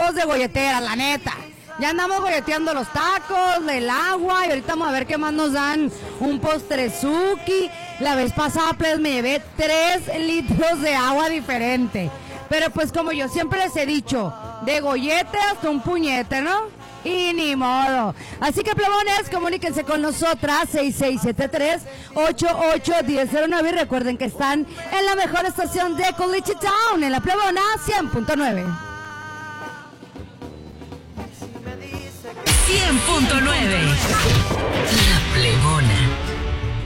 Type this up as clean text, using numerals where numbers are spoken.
andamos de golletera, la neta. Ya andamos golleteando los tacos, el agua, y ahorita vamos a ver qué más nos dan. Un postrezuki. La vez pasada, pues, me llevé 3 litros de agua diferente. Pero pues como yo siempre les he dicho, de gollete hasta un puñete, ¿no? Y ni modo. Así que, plebones, comuníquense con nosotras, 6673-881009. Y recuerden que están en la mejor estación de Caliche Town, en la Plebona 100.9. 100.9. La Plebona.